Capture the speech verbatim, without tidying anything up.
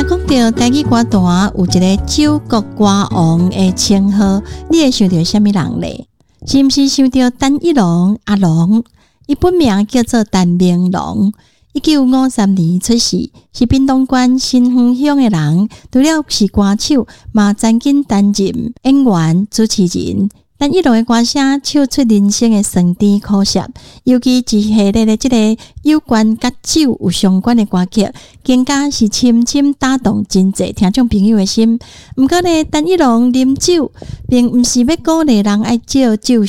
讲到台语歌坛有一个九国歌王的称号，你会想到什么人呢？是毋是想到陈一龙阿龙？伊本名叫做陈明龙，一九五三年出世，是屏东县新丰乡的人。除了是歌手，嘛曾经担任演员、主持人。陈一龙的歌声唱出人生的酸甜苦涩，尤其是系列的这个有关甲酒有相关的歌曲，更加是深深打动真侪听众朋友的心。毋过呢，陈一龙啉酒，并毋是要鼓励人爱借酒